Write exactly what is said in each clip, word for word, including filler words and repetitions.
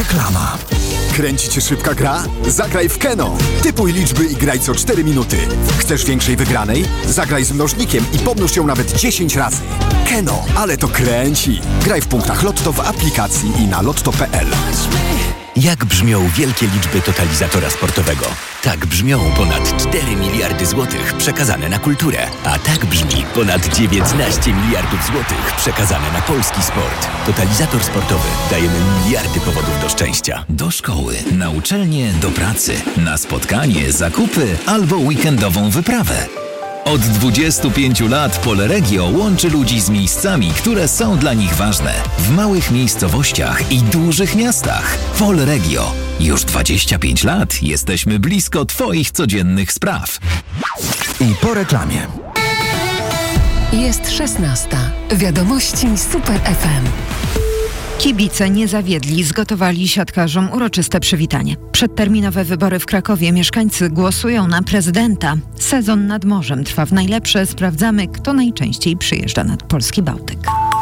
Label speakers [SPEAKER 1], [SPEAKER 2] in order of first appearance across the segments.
[SPEAKER 1] Reklama. Kręci cię szybka gra? Zagraj w Keno. Typuj liczby i graj co cztery minuty. Chcesz większej wygranej? Zagraj z mnożnikiem i pomnóż ją nawet dziesięć razy. Keno, ale to kręci. Graj w punktach Lotto w aplikacji i na lotto kropka p l.
[SPEAKER 2] Jak brzmią wielkie liczby totalizatora sportowego? Tak brzmią ponad cztery miliardy złotych przekazane na kulturę. A tak brzmi ponad dziewiętnaście miliardów złotych przekazane na polski sport. Totalizator sportowy. Dajemy miliardy powodów do szczęścia.
[SPEAKER 3] Do szkoły, na uczelnię, do pracy, na spotkanie, zakupy albo weekendową wyprawę. Od dwudziestu pięciu lat Polregio łączy ludzi z miejscami, które są dla nich ważne. W małych miejscowościach i dużych miastach. Polregio. Już dwadzieścia pięć lat jesteśmy blisko Twoich codziennych spraw.
[SPEAKER 1] I po reklamie.
[SPEAKER 4] Jest szesnasta. Wiadomości Super F M.
[SPEAKER 5] Kibice nie zawiedli, zgotowali siatkarzom uroczyste przywitanie. Przedterminowe wybory w Krakowie. Mieszkańcy głosują na prezydenta. Sezon nad morzem trwa w najlepsze. Sprawdzamy, kto najczęściej przyjeżdża nad polski Bałtyk.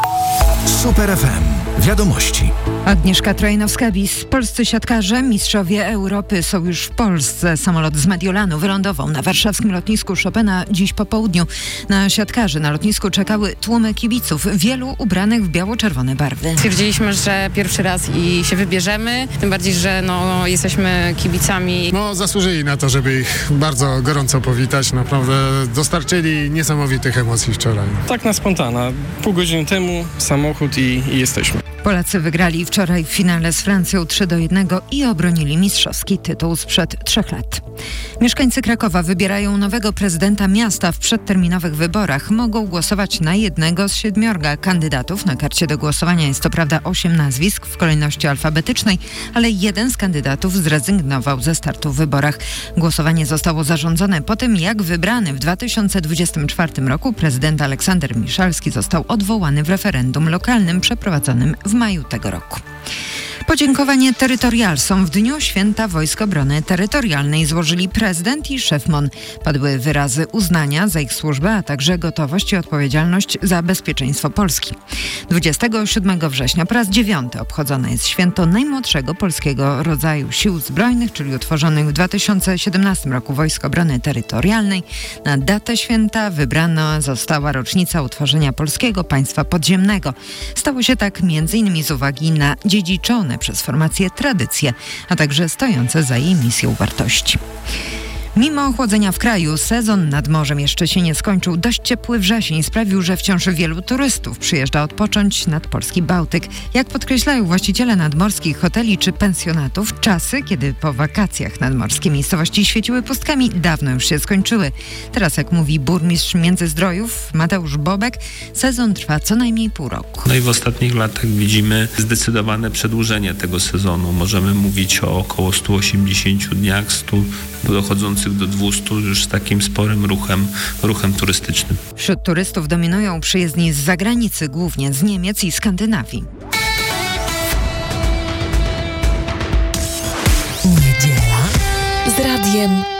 [SPEAKER 1] Super F M. Wiadomości.
[SPEAKER 5] Agnieszka Trojnowska-Bis. Polscy siatkarze, mistrzowie Europy są już w Polsce. Samolot z Mediolanu wylądował na warszawskim lotnisku Chopina dziś po południu. Na siatkarzy na lotnisku czekały tłumy kibiców, wielu ubranych w biało-czerwone barwy.
[SPEAKER 6] Stwierdziliśmy, że pierwszy raz i się wybierzemy, tym bardziej, że no, jesteśmy kibicami.
[SPEAKER 7] No zasłużyli na to, żeby ich bardzo gorąco powitać. Naprawdę dostarczyli niesamowitych emocji wczoraj.
[SPEAKER 8] Tak na spontana. Pół godziny temu samochód i, i jesteśmy.
[SPEAKER 5] Polacy wygrali wczoraj w finale z Francją trzy do jednego i obronili mistrzowski tytuł sprzed trzech lat. Mieszkańcy Krakowa wybierają nowego prezydenta miasta w przedterminowych wyborach. Mogą głosować na jednego z siedmiorga kandydatów. Na karcie do głosowania jest to prawda osiem nazwisk w kolejności alfabetycznej, ale jeden z kandydatów zrezygnował ze startu w wyborach. Głosowanie zostało zarządzone po tym, jak wybrany w dwa tysiące dwudziestym czwartym roku prezydent Aleksander Miszalski został odwołany w referendum lokalnym przeprowadzonym w maju tego roku. Podziękowanie terytorialsom w Dniu Święta Wojsk Obrony Terytorialnej złożyli prezydent i szef M O N. Padły wyrazy uznania za ich służbę, a także gotowość i odpowiedzialność za bezpieczeństwo Polski. dwudziestego siódmego września po raz dziewiąty obchodzone jest święto najmłodszego polskiego rodzaju sił zbrojnych, czyli utworzonych w dwa tysiące siedemnastym roku Wojsk Obrony Terytorialnej. Na datę święta wybrana została rocznica utworzenia Polskiego Państwa Podziemnego. Stało się tak m.in. z uwagi na dziedziczone przez formację tradycje, a także stojące za jej misją wartości. Mimo ochłodzenia w kraju, sezon nad morzem jeszcze się nie skończył. Dość ciepły wrzesień sprawił, że wciąż wielu turystów przyjeżdża odpocząć nad polski Bałtyk. Jak podkreślają właściciele nadmorskich hoteli czy pensjonatów, czasy, kiedy po wakacjach nadmorskie miejscowości świeciły pustkami, dawno już się skończyły. Teraz, jak mówi burmistrz Międzyzdrojów Mateusz Bobek, sezon trwa co najmniej pół roku.
[SPEAKER 9] No i w ostatnich latach widzimy zdecydowane przedłużenie tego sezonu. Możemy mówić o około stu osiemdziesięciu dniach, stu dochodzących do dwustu już z takim sporym ruchem, ruchem turystycznym.
[SPEAKER 5] Wśród turystów dominują przyjezdni z zagranicy, głównie z Niemiec i Skandynawii.
[SPEAKER 4] Niedziela z radiem